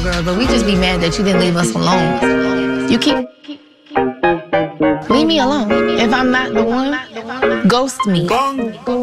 all girls, but we just be mad that you didn't leave us alone. You keep... Leave me alone. If I'm not the one, ghost me.